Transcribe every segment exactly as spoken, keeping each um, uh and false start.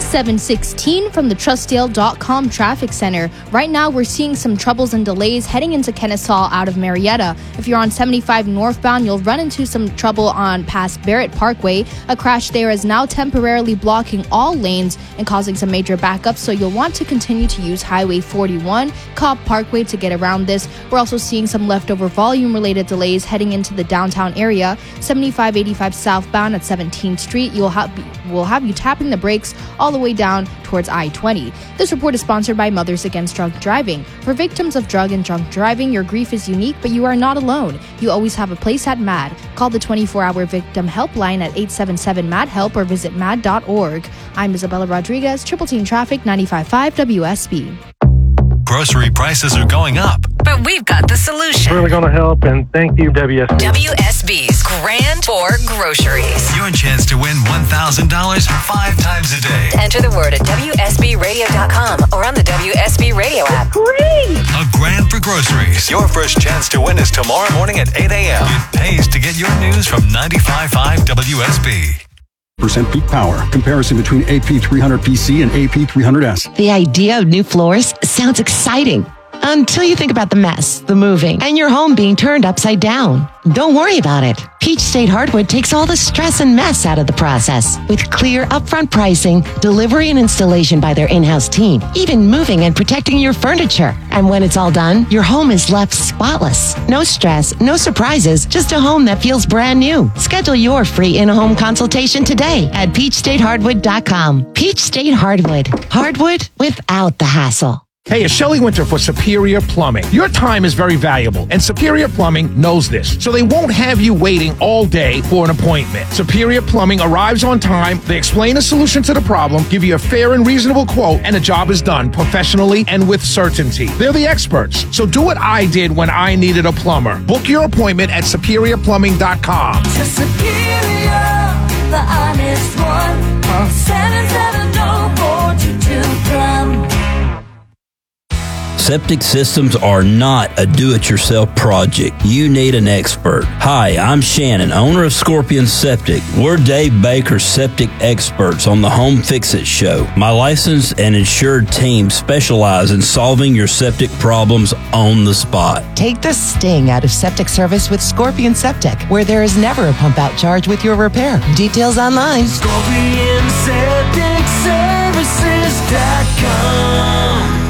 seven sixteen from the Trustdale dot com Traffic Center. Right now, we're seeing some troubles and delays heading into Kennesaw out of Marietta. If you're on seventy-five northbound, you'll run into some trouble on past Barrett Parkway. A crash there is now temporarily blocking all lanes and causing some major backups, so you'll want to continue to use Highway forty-one, Cobb Parkway to get around this. We're also seeing some leftover volume-related delays heading into the downtown area. seventy-five eighty-five southbound at seventeenth Street, you'll have will have you tapping the brakes all the way down towards I twenty. This report is sponsored by Mothers Against Drunk Driving. For victims of drug and drunk driving, your grief is unique, but you are not alone. You always have a place at MAD. Call the twenty-four hour victim helpline at eight seven seven M A D HELP or visit mad dot org. I'm Isabella Rodriguez, Triple Team Traffic, ninety-five point five W S B. Grocery prices are going up, but we've got the solution. Really going to help, and thank you, W S B. W S B's Grand Tour Groceries. Your chance to win one thousand dollars five times a day. Enter the word at W S B radio dot com or on the W S B Radio app. Great! A grand for groceries. Your first chance to win is tomorrow morning at eight a.m. It pays to get your news from ninety-five point five W S B. Percent peak power. Comparison between A P three hundred P C and A P three hundred S. The idea of new floors sounds exciting until you think about the mess, the moving, and your home being turned upside down. Don't worry about it. Peach State Hardwood takes all the stress and mess out of the process with clear upfront pricing, delivery and installation by their in-house team, even moving and protecting your furniture. And when it's all done, your home is left spotless. No stress, no surprises, just a home that feels brand new. Schedule your free in-home consultation today at peach state hardwood dot com. Peach State Hardwood. Hardwood without the hassle. Hey, it's Shelley Winter for Superior Plumbing. Your time is very valuable, and Superior Plumbing knows this, so they won't have you waiting all day for an appointment. Superior Plumbing arrives on time, they explain a solution to the problem, give you a fair and reasonable quote, and the job is done professionally and with certainty. They're the experts, so do what I did when I needed a plumber. Book your appointment at superior plumbing dot com. To Superior, the honest one, call seven seven zero four two two plum. Septic systems are not a do-it-yourself project. You need an expert. Hi, I'm Shannon, owner of Scorpion Septic. We're Dave Baker's septic experts on the Home Fix-It Show. My licensed and insured team specialize in solving your septic problems on the spot. Take the sting out of septic service with Scorpion Septic, where there is never a pump-out charge with your repair. Details online. Scorpion Septic Services dot com.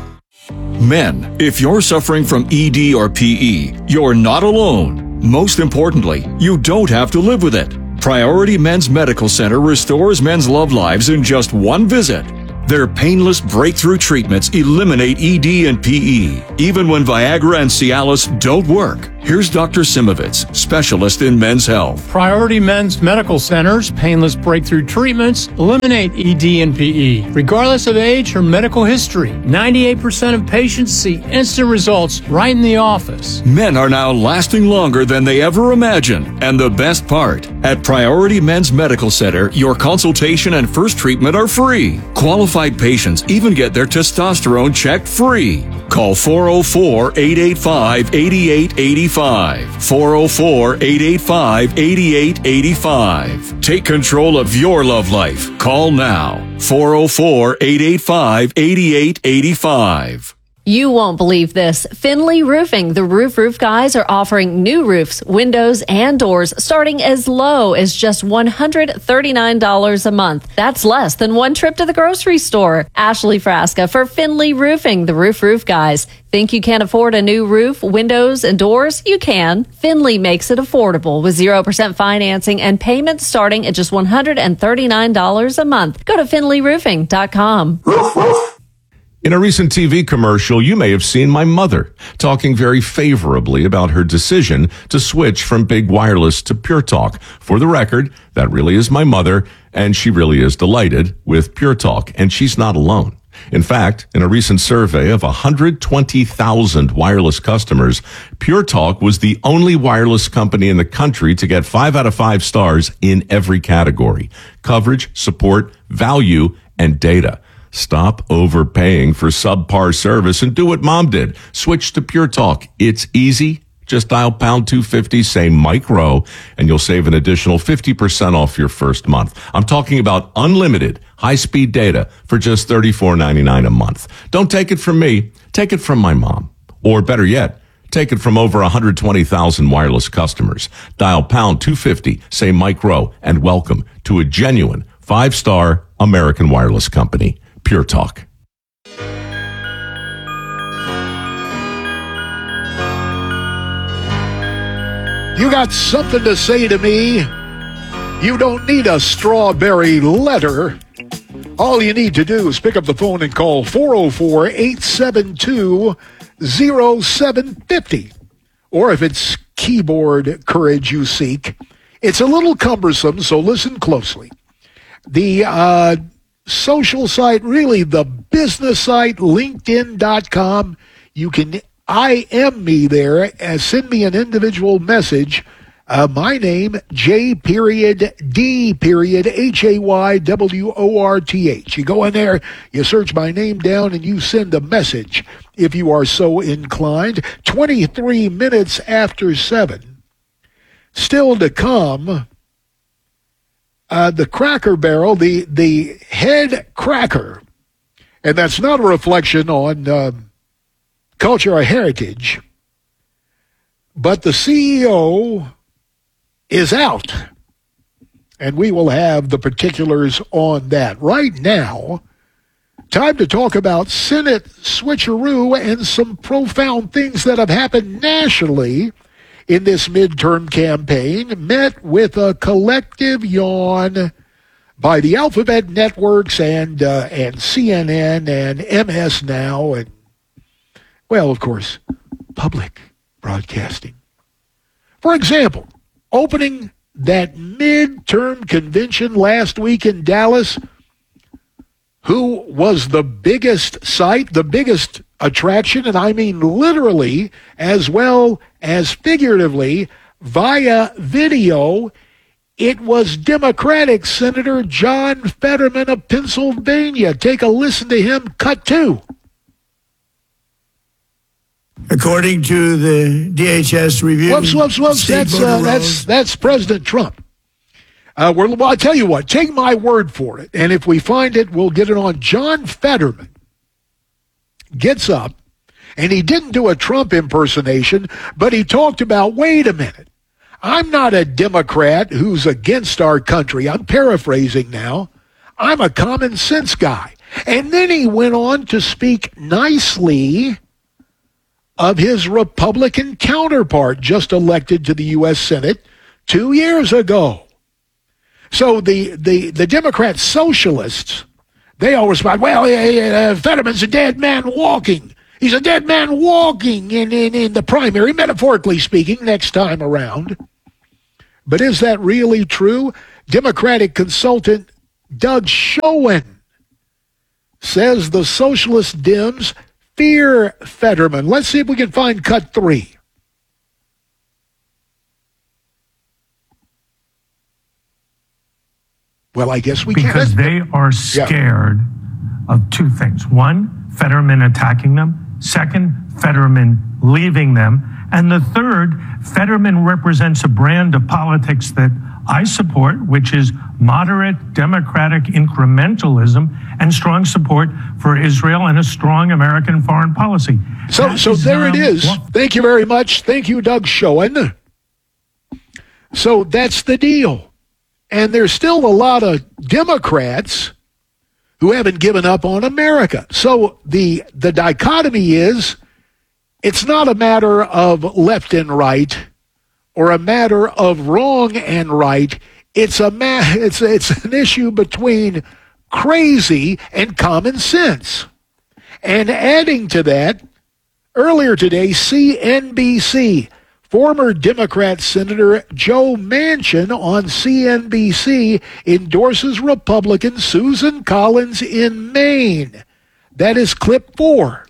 Men, if you're suffering from E D or P E, you're not alone. Most importantly, you don't have to live with it. Priority Men's Medical Center restores men's love lives in just one visit. Their painless breakthrough treatments eliminate E D and P E, even when Viagra and Cialis don't work. Here's Doctor Simovitz, specialist in men's health. Priority Men's Medical Center's painless breakthrough treatments eliminate E D and P E, regardless of age or medical history. ninety-eight percent of patients see instant results right in the office. Men are now lasting longer than they ever imagined. And the best part, at Priority Men's Medical Center, your consultation and first treatment are free. Qualified patients even get their testosterone checked free. Call four oh four, eight eight five, eight eight eight five. four oh four, eight eight five, eight eight eight five. Take control of your love life. Call now. four oh four, eight eight five, eight eight eight five. You won't believe this. Finley Roofing, the Roof Roof guys, are offering new roofs, windows, and doors starting as low as just one hundred thirty-nine dollars a month. That's less than one trip to the grocery store. Ashley Frasca for Finley Roofing, the Roof Roof guys. Think you can't afford a new roof, windows, and doors? You can. Finley makes it affordable with zero percent financing and payments starting at just one hundred thirty-nine dollars a month. Go to finley roofing dot com. In a recent T V commercial, you may have seen my mother talking very favorably about her decision to switch from Big Wireless to Pure Talk. For the record, that really is my mother, and she really is delighted with Pure Talk, and she's not alone. In fact, in a recent survey of one hundred twenty thousand wireless customers, Pure Talk was the only wireless company in the country to get five out of five stars in every category: coverage, support, value, and data. Stop overpaying for subpar service and do what Mom did. Switch to Pure Talk. It's easy. Just dial pound two fifty, say Mike Rowe, and you'll save an additional fifty percent off your first month. I'm talking about unlimited, high-speed data for just thirty-four ninety-nine a month. Don't take it from me. Take it from my mom. Or better yet, take it from over one hundred twenty thousand wireless customers. Dial pound two fifty, say Mike Rowe, and welcome to a genuine five-star American wireless company. Pure Talk. You got something to say to me? You don't need a strawberry letter. All you need to do is pick up the phone and call four oh four, eight seven two, oh seven five oh. Or if it's keyboard courage you seek, it's a little cumbersome, so listen closely. The uh, social site, really the business site, linkedin dot com, you can I M me there and send me an individual message. Uh, my name, J period D period H A Y W O R T H. You go in there, you search my name down, and you send a message if you are so inclined. twenty-three minutes after seven. Still to come, uh, the Cracker Barrel, the, the head cracker, and that's not a reflection on uh, culture or heritage, but the C E O is out, and we will have the particulars on that. Right now, time to talk about Senate switcheroo and some profound things that have happened nationally in this midterm campaign, met with a collective yawn by the alphabet networks and uh, and C N N and M S Now and, well, of course, public broadcasting. For example, opening that midterm convention last week in Dallas, who was the biggest site, the biggest attraction, and I mean literally as well as figuratively, via video, it was Democratic Senator John Fetterman of Pennsylvania. Take a listen to him, cut two. According to the D H S review, whoops, whoops, whoops. That's uh, that's that's President Trump. Uh, we're, well, I'll tell you what. Take my word for it, and if we find it, we'll get it on. John Fetterman gets up, and he didn't do a Trump impersonation, but he talked about, wait a minute, I'm not a Democrat who's against our country. I'm paraphrasing now. I'm a common sense guy. And then he went on to speak nicely of his Republican counterpart just elected to the U S Senate two years ago. So the, the, the Democrat socialists, they all respond, well, uh, Fetterman's a dead man walking. He's a dead man walking in, in, in the primary, metaphorically speaking, next time around. But is that really true? Democratic consultant Doug Schoen says the socialist Dems fear Fetterman. Let's see if we can find cut three. Well, I guess we can. Because they are scared yeah. of two things. One, Fetterman attacking them. Second, Fetterman leaving them. And the third, Fetterman represents a brand of politics that I support, which is moderate democratic incrementalism and strong support for Israel and a strong American foreign policy. So, that so there it is. What? Thank you very much. Thank you, Doug Schoen. So that's the deal. And there's still a lot of Democrats who haven't given up on America. So the the dichotomy is, it's not a matter of left and right or a matter of wrong and right. It's a ma- it's it's an issue between crazy and common sense. And adding to that, earlier today, C N B C, former Democrat Senator Joe Manchin on C N B C endorses Republican Susan Collins in Maine. That is clip four.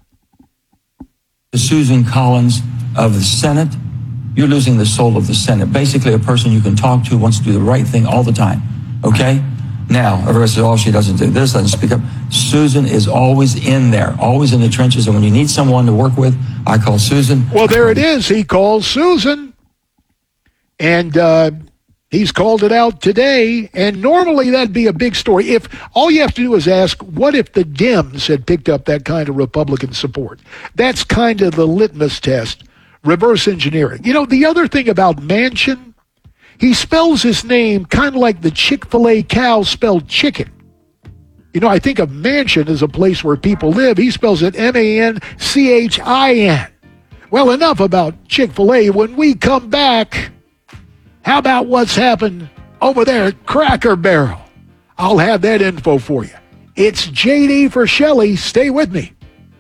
Susan Collins of the Senate, you're losing the soul of the Senate. Basically a person you can talk to, wants to do the right thing all the time. Okay? Now, everybody says, oh, she doesn't do this, doesn't speak up. Susan is always in there, always in the trenches. And when you need someone to work with, I call Susan. Well, there it is. He calls Susan. And uh, He's called it out today, and normally that'd be a big story. If all you have to do is ask, what if the Dems had picked up that kind of Republican support? That's kind of the litmus test. Reverse engineering. You know, the other thing about Manchin, he spells his name kind of like the Chick-fil-A cow spelled chicken. You know, I think of Manchin as a place where people live. He spells it M A N C H I N. Well, enough about Chick-fil-A. When we come back, how about what's happened over there at Cracker Barrel? I'll have that info for you. It's J D for Shelley. Stay with me.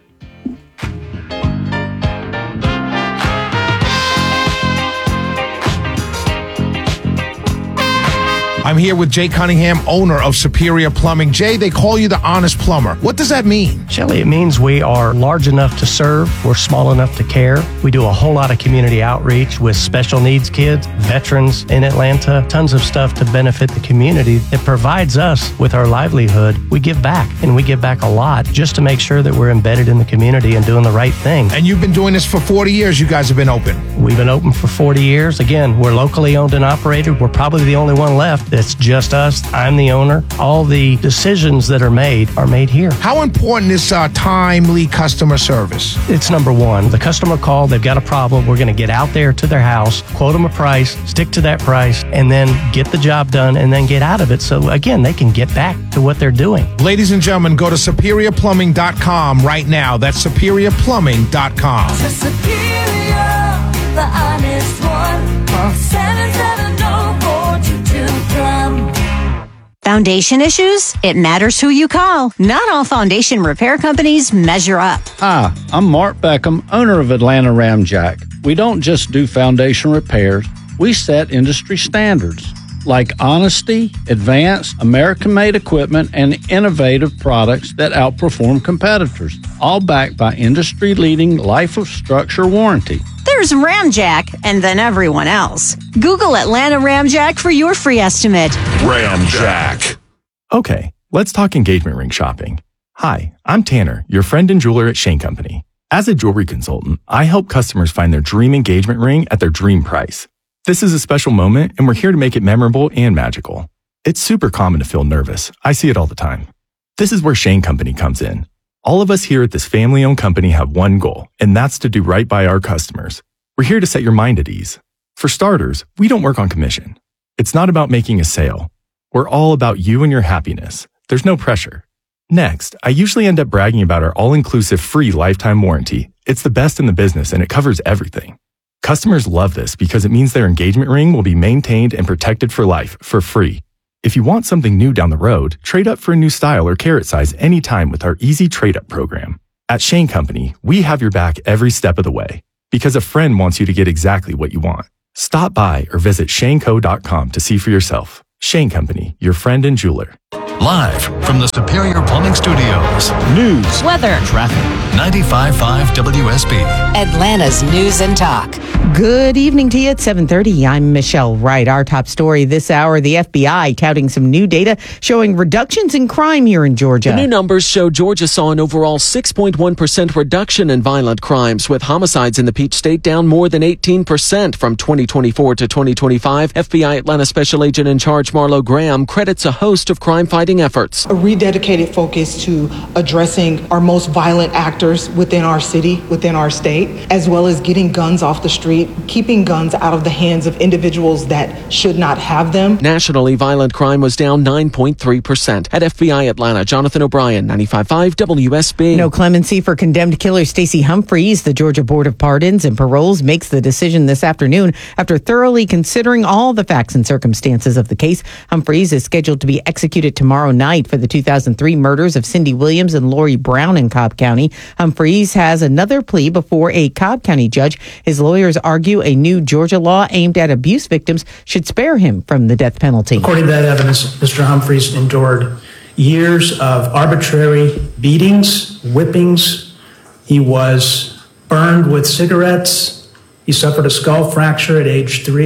I'm here with Jay Cunningham, owner of Superior Plumbing. Jay, they call you the honest plumber. What does that mean? Shelley, it means we are large enough to serve, we're small enough to care. We do a whole lot of community outreach with special needs kids, veterans in Atlanta, tons of stuff to benefit the community. It provides us with our livelihood. We give back, and we give back a lot just to make sure that we're embedded in the community and doing the right thing. And you've been doing this for forty years. You guys have been open. We've been open for forty years. Again, we're locally owned and operated. We're probably the only one left. It's just us. I'm the owner. All the decisions that are made are made here. How important is uh, timely customer service? It's number one. The customer called, they've got a problem. We're going to get out there to their house, quote them a price, stick to that price, and then get the job done and then get out of it. So again, they can get back to what they're doing. Ladies and gentlemen, go to superior plumbing dot com right now. That's superior plumbing dot com. To Superior, the honest one. Call seven seven zero four two two plum. Foundation issues? It matters who you call. Not all foundation repair companies measure up. Hi, I'm Mark Beckham, owner of Atlanta Ramjack. We don't just do foundation repairs, we set industry standards like honesty, advanced, American-made equipment, and innovative products that outperform competitors, all backed by industry-leading life of structure warranty. There's Ramjack, and then everyone else. Google Atlanta Ramjack for your free estimate. Ramjack. Okay, let's talk engagement ring shopping. Hi, I'm Tanner, your friend and jeweler at Shane Company. As a jewelry consultant, I help customers find their dream engagement ring at their dream price. This is a special moment, and we're here to make it memorable and magical. It's super common to feel nervous. I see it all the time. This is where Shane Company comes in. All of us here at this family-owned company have one goal, and that's to do right by our customers. We're here to set your mind at ease. For starters, we don't work on commission. It's not about making a sale. We're all about you and your happiness. There's no pressure. Next, I usually end up bragging about our all-inclusive free lifetime warranty. It's the best in the business, and it covers everything. Customers love this because it means their engagement ring will be maintained and protected for life, for free. If you want something new down the road, trade up for a new style or carat size anytime with our easy trade-up program. At Shane Company, we have your back every step of the way because a friend wants you to get exactly what you want. Stop by or visit shane co dot com to see for yourself. Shane Company, your friend and jeweler. Live from the Superior Plumbing Studios. News, weather, traffic. ninety-five point five W S B. Atlanta's News and Talk. Good evening to you at seven thirty. I'm Michelle Wright. Our top story this hour, the F B I touting some new data showing reductions in crime here in Georgia. The new numbers show Georgia saw an overall six point one percent reduction in violent crimes, with homicides in the Peach State down more than eighteen percent from twenty twenty-four to twenty twenty-five. F B I Atlanta Special Agent in Charge Marlo Graham credits a host of crime-fighting efforts. A rededicated focus to addressing our most violent actors within our city, within our state, as well as getting guns off the street, keeping guns out of the hands of individuals that should not have them. Nationally, violent crime was down nine point three percent. At F B I Atlanta, Jonathan O'Brien, ninety-five point five W S B. No clemency for condemned killer Stacey Humphreys. The Georgia Board of Pardons and Paroles makes the decision this afternoon after thoroughly considering all the facts and circumstances of the case. Humphreys is scheduled to be executed tomorrow night for the two thousand three murders of Cindy Williams and Lori Brown in Cobb County. Humphreys has another plea before a Cobb County judge. His lawyers argue a new Georgia law aimed at abuse victims should spare him from the death penalty. According to that evidence, Mister Humphreys endured years of arbitrary beatings, whippings. He was burned with cigarettes. He suffered a skull fracture at age three.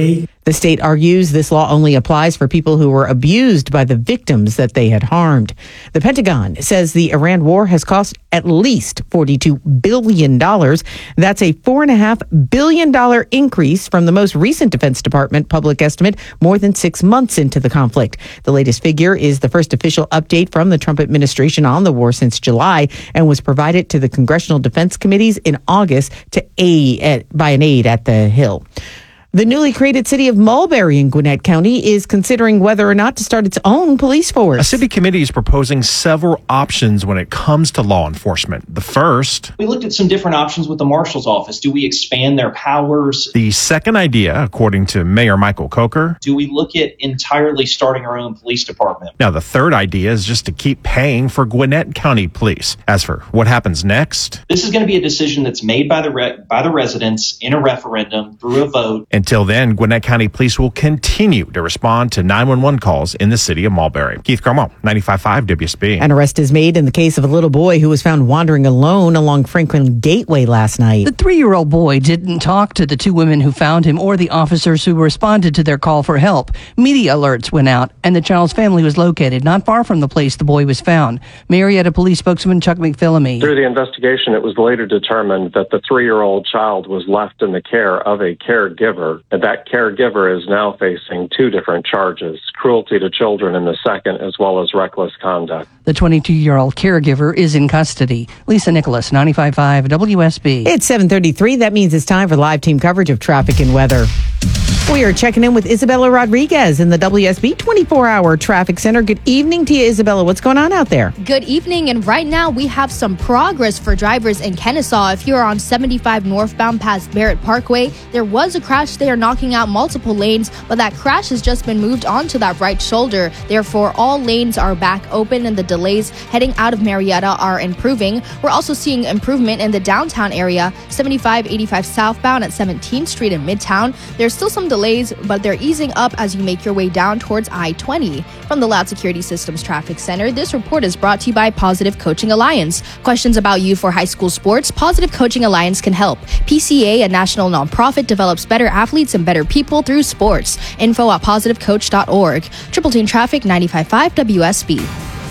The state argues this law only applies for people who were abused by the victims that they had harmed. The Pentagon says the Iran war has cost at least forty-two billion dollars. That's a four point five billion dollars increase from the most recent Defense Department public estimate more than six months into the conflict. The latest figure is the first official update from the Trump administration on the war since July and was provided to the Congressional Defense Committees in August to aid at, by an aide at the Hill. The newly created city of Mulberry in Gwinnett County is considering whether or not to start its own police force. A city committee is proposing several options when it comes to law enforcement. The first, we looked at some different options with the marshal's office. Do we expand their powers? The second idea, according to Mayor Michael Coker, do we look at entirely starting our own police department? Now, the third idea is just to keep paying for Gwinnett County Police. As for what happens next, this is going to be a decision that's made by the re- by the residents in a referendum through a vote. Until then, Gwinnett County Police will continue to respond to nine one one calls in the city of Mulberry. Keith Carmel, ninety-five point five W S B. An arrest is made in the case of a little boy who was found wandering alone along Franklin Gateway last night. The three-year-old boy didn't talk to the two women who found him or the officers who responded to their call for help. Media alerts went out, and the child's family was located not far from the place the boy was found. Marietta Police spokesman Chuck McPhillamy. Through the investigation, it was later determined that the three-year-old child was left in the care of a caregiver, and that caregiver is now facing two different charges, cruelty to children in the second, as well as reckless conduct. The twenty-two-year-old caregiver is in custody. Lisa Nicholas, ninety-five point five W S B. It's seven thirty-three. That means it's time for live team coverage of traffic and weather. We are checking in with Isabella Rodriguez in the W S B twenty-four hour Traffic Center. Good evening to you, Isabella. What's going on out there? Good evening. And right now we have some progress for drivers in Kennesaw. If you're on seventy-five northbound past Barrett Parkway, there was a crash there knocking out multiple lanes, but that crash has just been moved onto that right shoulder. Therefore, all lanes are back open and the delays heading out of Marietta are improving. We're also seeing improvement in the downtown area, seventy-five eighty-five southbound at seventeenth Street in Midtown. There's still some delays, but they're easing up as you make your way down towards I twenty. From the Loud Security Systems Traffic Center, this report is brought to you by Positive Coaching Alliance. Questions about youth for high school sports? Positive Coaching Alliance can help. P C A, a national nonprofit, develops better athletes and better people through sports. Info at positive coach dot org. Triple Team Traffic, ninety-five point five W S B.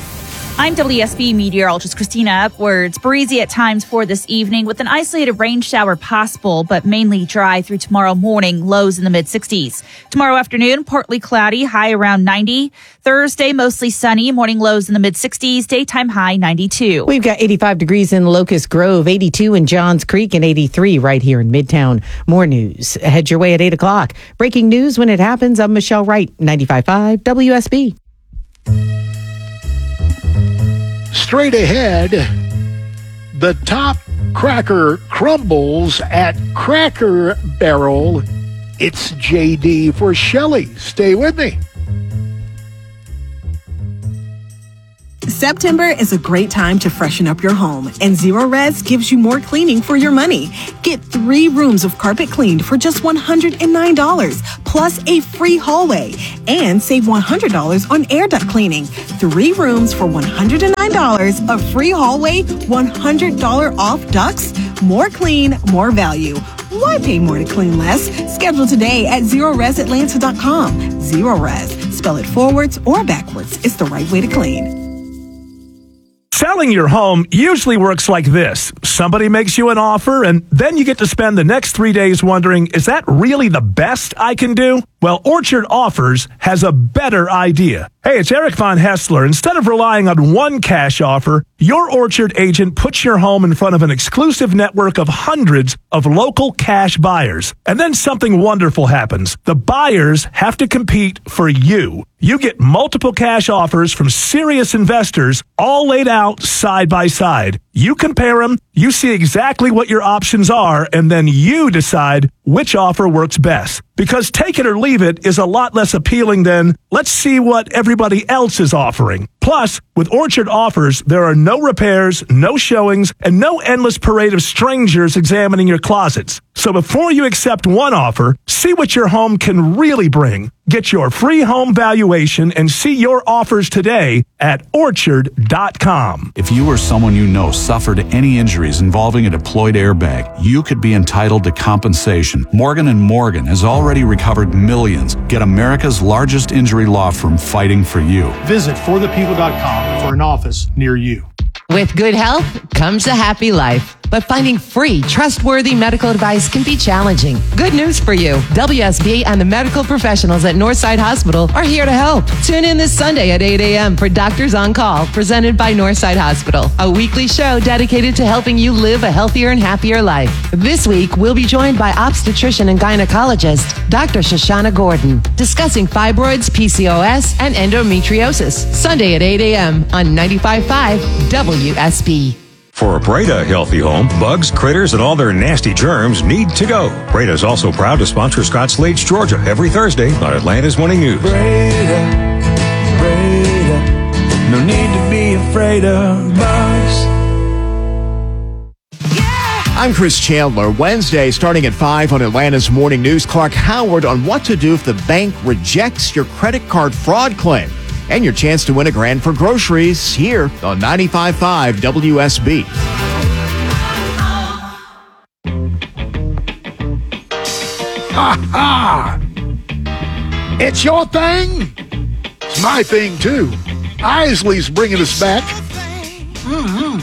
I'm W S B meteorologist Christina Upwards. Breezy at times for this evening with an isolated rain shower possible, but mainly dry through tomorrow morning, lows in the mid sixties. Tomorrow afternoon, partly cloudy, high around ninety. Thursday, mostly sunny, morning lows in the mid sixties, daytime high ninety-two. We've got eighty-five degrees in Locust Grove, eighty-two in Johns Creek, and eighty-three right here in Midtown. More news. Head your way at eight o'clock. Breaking news when it happens. I'm Michelle Wright, ninety-five point five W S B. Straight ahead, the top cracker crumbles at Cracker Barrel. It's J D for Shelley. Stay with me. September is a great time to freshen up your home, and Zero Res gives you more cleaning for your money. Get three rooms of carpet cleaned for just one hundred nine dollars, plus a free hallway, and save one hundred dollars on air duct cleaning. Three rooms for one hundred nine dollars, a free hallway, one hundred dollars off ducts. More clean, more value. Why pay more to clean less? Schedule today at zero res atlanta dot com. Zero Res. Spell it forwards or backwards. It's the right way to clean. Selling your home usually works like this. Somebody makes you an offer, and then you get to spend the next three days wondering, is that really the best I can do? Well, Orchard Offers has a better idea. Hey, it's Eric Von Hessler. Instead of relying on one cash offer, your Orchard agent puts your home in front of an exclusive network of hundreds of local cash buyers. And then something wonderful happens. The buyers have to compete for you. You get multiple cash offers from serious investors, all laid out side by side. You compare them, you see exactly what your options are, and then you decide which offer works best. Because take it or leave it is a lot less appealing than, let's see what everybody else is offering. Plus, with Orchard Offers, there are no repairs, no showings, and no endless parade of strangers examining your closets. So before you accept one offer, see what your home can really bring. Get your free home valuation and see your offers today at orchard dot com. If you or someone you know suffered any injuries involving a deployed airbag, you could be entitled to compensation. Morgan and Morgan has already recovered millions. Get America's largest injury law firm fighting for you. Visit for the people dot com for an office near you. With good health comes a happy life. But finding free, trustworthy medical advice can be challenging. Good news for you. W S B and the medical professionals at Northside Hospital are here to help. Tune in this Sunday at eight a.m. for Doctors on Call, presented by Northside Hospital, a weekly show dedicated to helping you live a healthier and happier life. This week, we'll be joined by obstetrician and gynecologist Doctor Shoshana Gordon, discussing fibroids, P C O S, and endometriosis. Sunday at eight a.m. on ninety-five point five W S B. For a Breda healthy home, bugs, critters, and all their nasty germs need to go. Breda is also proud to sponsor Scotts Lakes, Georgia, every Thursday on Atlanta's Morning News. Breda, Breda, no need to be afraid of bugs. I'm Chris Chandler. Wednesday, starting at five on Atlanta's Morning News, Clark Howard on what to do if the bank rejects your credit card fraud claim. And your chance to win a grand for groceries here on ninety-five point five W S B. Ha ha! It's your thing? It's my thing, too. Isley's bringing us back. Mm-hmm.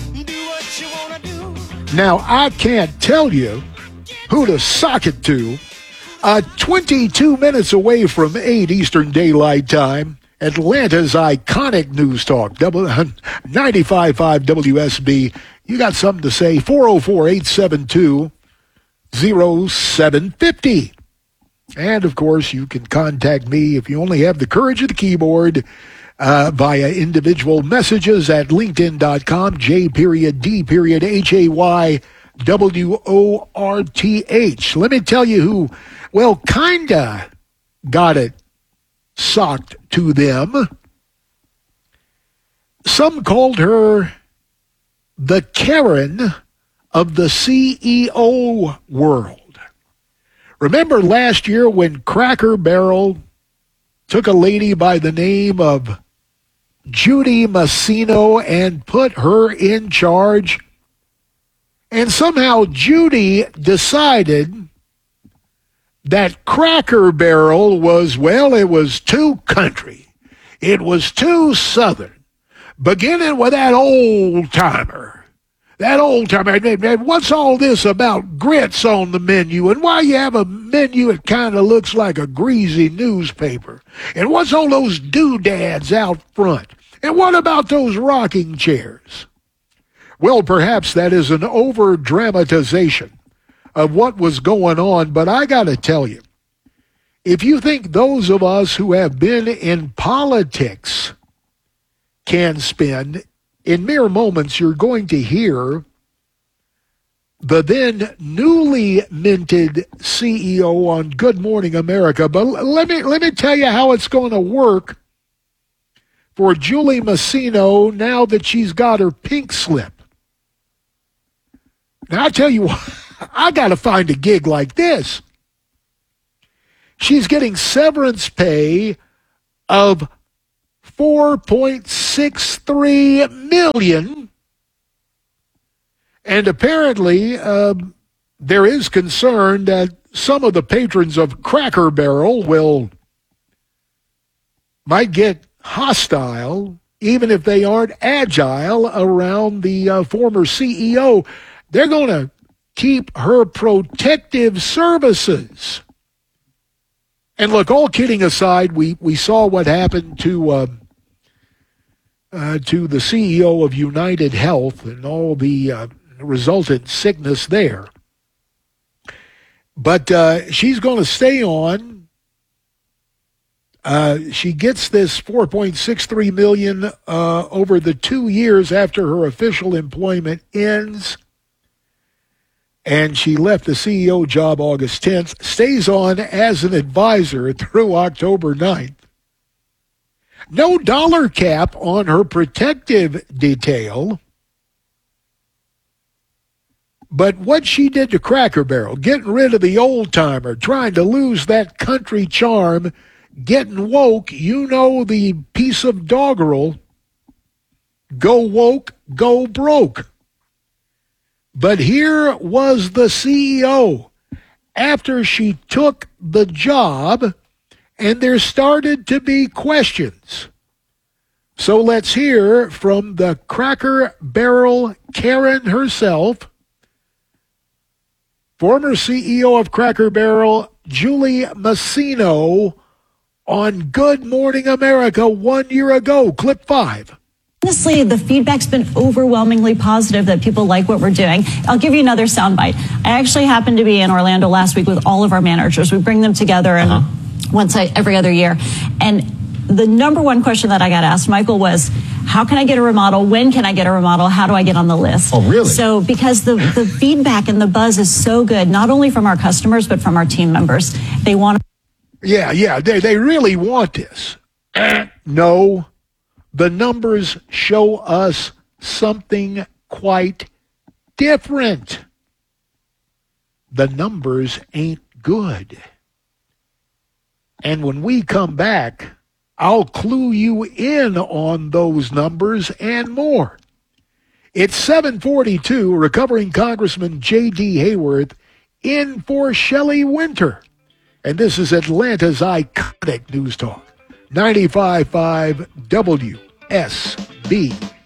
Now, I can't tell you who to sock it to. Uh, twenty-two minutes away from eight Eastern Daylight Time, Atlanta's iconic news talk, ninety-five point five W S B. You got something to say, four oh four, eight seven two, oh seven five oh. And, of course, you can contact me if you only have the courage of the keyboard uh, via individual messages at linkedin dot com, J period D period H A Y W O R T H. Let me tell you who, well, kinda got it socked to them. Some called her the Karen of the C E O world. Remember last year when Cracker Barrel took a lady by the name of Judy Massino and put her in charge? And somehow Judy decided that Cracker Barrel was, well, it was too country. It was too southern. Beginning with that old-timer. That old-timer. What's all this about grits on the menu? And why you have a menu that kind of looks like a greasy newspaper? And what's all those doodads out front? And what about those rocking chairs? Well, perhaps that is an over-dramatization of what was going on, but I got to tell you, if you think those of us who have been in politics can spin, in mere moments you're going to hear the then newly minted C E O on Good Morning America. But let me let me tell you how it's going to work for Julie Massino now that she's got her pink slip. Now, I tell you what, I got to find a gig like this. She's getting severance pay of four point six three million dollars. And apparently, uh, there is concern that some of the patrons of Cracker Barrel will might get hostile, even if they aren't agile around the uh, former C E O. They're going to keep her protective services. And look, all kidding aside, we, we saw what happened to uh, uh, to the C E O of United Health and all the uh, resultant sickness there. But uh, she's going to stay on. Uh, she gets this four point six three million dollars uh, over the two years after her official employment ends. And she left the C E O job August tenth, stays on as an advisor through October ninth. No dollar cap on her protective detail. But what she did to Cracker Barrel, getting rid of the old-timer, trying to lose that country charm, getting woke, you know the piece of doggerel, go woke, go broke. But here was the C E O after she took the job, and there started to be questions. So let's hear from the Cracker Barrel Karen herself, former C E O of Cracker Barrel, Julie Masino, on Good Morning America one year ago. Clip five. Honestly, the feedback's been overwhelmingly positive that people like what we're doing. I'll give you another soundbite. I actually happened to be in Orlando last week with all of our managers. We bring them together and uh-huh. once I, every other year. And the number one question that I got asked, Michael, was, how can I get a remodel? When can I get a remodel? How do I get on the list? Oh, really? So because the, the feedback and the buzz is so good, not only from our customers, but from our team members. They want to. Yeah, yeah, they, they really want this. No, the numbers show us something quite different. The numbers ain't good. And when we come back, I'll clue you in on those numbers and more. It's seven forty-two, recovering Congressman J D. Hayworth in for Shelley Winter. And this is Atlanta's iconic news talk, ninety-five point five W S B.